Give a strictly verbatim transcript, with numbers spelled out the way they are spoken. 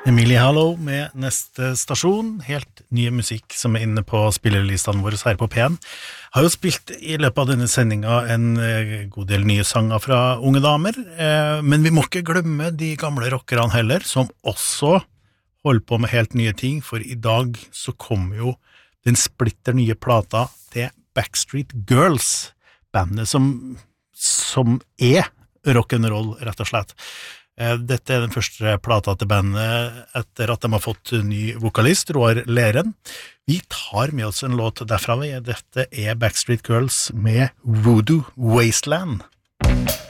Emilie Hallow med neste stasjon, helt nye musikk som er inne på spillerlistene våre her på P N. Har jo spilt i løpet av denne sendingen en god del nye sanger fra unge damer, men vi må ikke glemme de gamle rockerne heller, som også holder på med helt nye ting, for i dag så kommer jo den splitter nye plata til Backstreet Girls, bandet som, som er rock'n'roll, rett og slett. Dette er den første plata til bandet etter at de har fått ny vokalist, Roar Leren. Vi tar med oss en låt derfra. Dette er Backstreet Girls med Voodoo Wasteland.